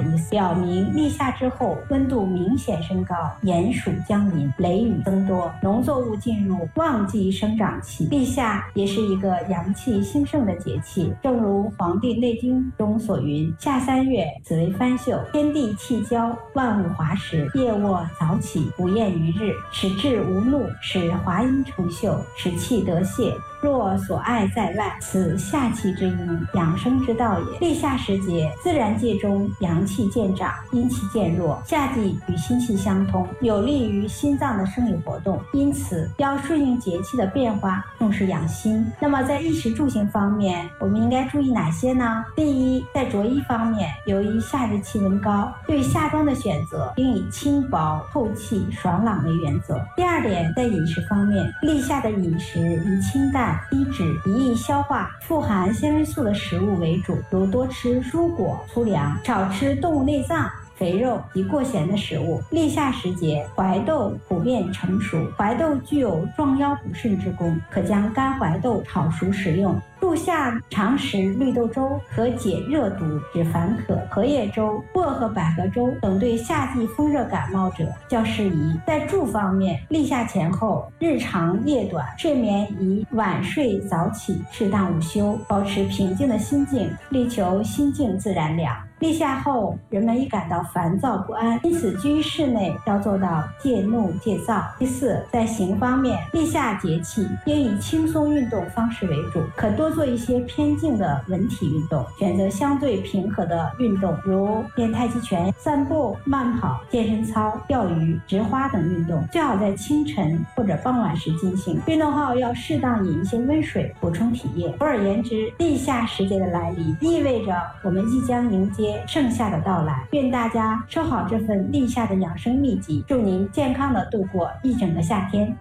意思，表明立夏之后温度明显升高，炎暑降临，雷雨增多，农作物进入旺季生长期。立夏也是一个阳气兴盛的节气，正如《黄帝内经》中所云：夏3月，子为番秀，天地气交，万物华实，夜卧早起，不厌于日，使志无怒，使华阴成秀，使气得泄。若所爱在外，此夏气之阴，养生之道也。立夏时节，自然界中阳气渐长，阴气渐弱，夏季与心气相通，有利于心脏的生理活动，因此要顺应节气的变化，重视养心。那么在衣食住行方面，我们应该注意哪些呢？第一，在着衣方面，由于夏日气温高，对夏装的选择应以轻薄、透气、爽朗为原则。第二点，在饮食方面，立夏的饮食以清淡、低脂、易消化、富含纤维素的食物为主，如多吃蔬果、粗粮，少吃动物内脏、肥肉及过咸的食物。立夏时节，怀豆普遍成熟，怀豆具有壮腰补肾之功，可将干怀豆炒熟食用。入夏常食绿豆粥，可解热毒、止烦渴；荷叶粥、薄荷百合粥等对夏季风热感冒者较适宜。在住方面，立夏前后日长夜短，睡眠宜晚睡早起，适当午休，保持平静的心境，力求心静自然凉。立夏后，人们易感到烦躁不安，因此居于室内要做到戒怒戒躁。第四，在行方面，立夏节气应以轻松运动方式为主，可多做一些偏静的文体运动，选择相对平和的运动，如练太极拳、散步、慢跑、健身操、钓鱼、植花等运动，最好在清晨或者傍晚时进行。运动后要适当饮一些温水，补充体液。总而言之，立夏时节的来临，意味着我们即将迎接盛夏的到来。愿大家收好这份立夏的养生秘籍，祝您健康地度过一整个夏天。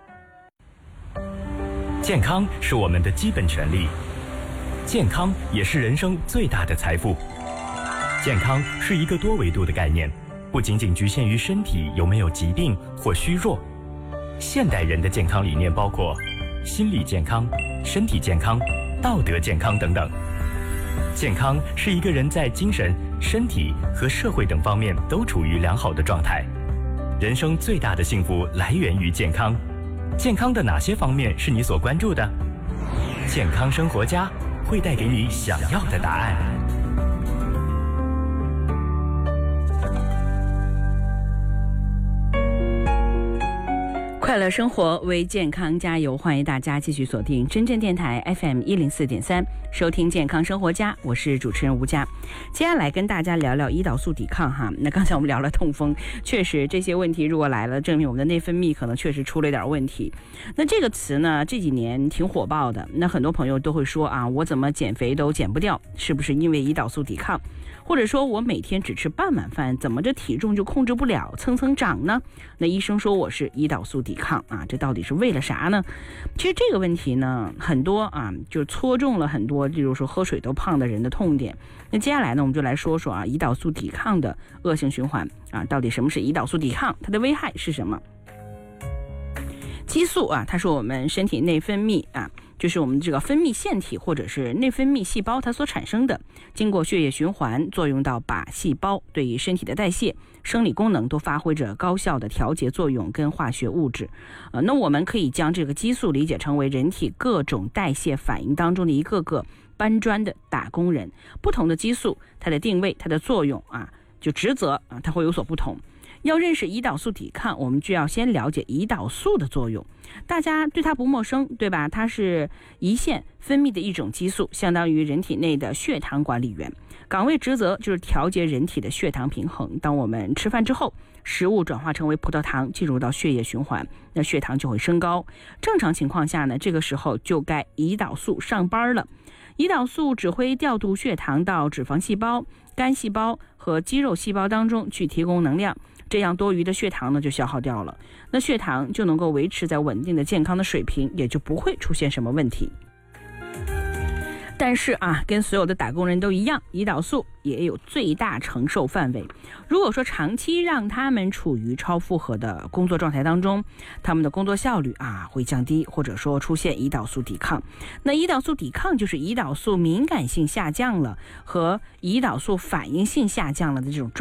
健康是我们的基本权利，健康也是人生最大的财富。健康是一个多维度的概念，不仅仅局限于身体有没有疾病或虚弱。现代人的健康理念包括心理健康、身体健康、道德健康等等。健康是一个人在精神、身体和社会等方面都处于良好的状态。人生最大的幸福来源于健康。健康的哪些方面是你所关注的？健康生活家会带给你想要的答案。 快乐生活为健康加油，欢迎大家继续锁定深圳电台 FM 104.3，收听健康生活家，我是主持人吴佳。接下来跟大家聊聊胰岛素抵抗哈。那刚才我们聊了痛风，确实这些问题如果来了，证明我们的内分泌可能确实出了一点问题。那这个词呢，这几年挺火爆的，那很多朋友都会说啊，我怎么减肥都减不掉，是不是因为胰岛素抵抗？或者说我每天只吃半碗饭，怎么这体重就控制不了，蹭蹭涨呢？那医生说我是胰岛素抵抗啊，这到底是为了啥呢？其实这个问题呢，很多啊，就戳中了很多，例如说喝水都胖的人的痛点。那接下来呢，我们就来说说啊，胰岛素抵抗的恶性循环啊，到底什么是胰岛素抵抗？它的危害是什么？激素啊，它是我们身体内分泌啊，就是我们这个分泌腺体或者是内分泌细胞它所产生的，经过血液循环作用到靶细胞，对于身体的代谢、生理功能都发挥着高效的调节作用跟化学物质。那我们可以将这个激素理解成为人体各种代谢反应当中的一个个搬砖的打工人。不同的激素，它的定位、它的作用啊，就职责啊，它会有所不同。要认识胰岛素抵抗，我们就要先了解胰岛素的作用。大家对它不陌生，对吧？它是胰腺分泌的一种激素，相当于人体内的血糖管理员，岗位职责就是调节人体的血糖平衡。当我们吃饭之后，食物转化成为葡萄糖进入到血液循环，那血糖就会升高。正常情况下呢，这个时候就该胰岛素上班了。胰岛素指挥调度血糖到脂肪细胞、肝细胞和肌肉细胞当中去提供能量，这样多余的血糖呢就消耗掉了，那血糖就能够维持在稳定的健康的水平，也就不会出现什么问题。但是啊，跟所有的打工人都一样，胰岛素也有最大承受范围。如果说长期让他们处于超负荷的工作状态当中，他们的工作效率啊会降低，或者说出现胰岛素抵抗。那胰岛素抵抗就是胰岛素敏感性下降了和胰岛素反应性下降了的这种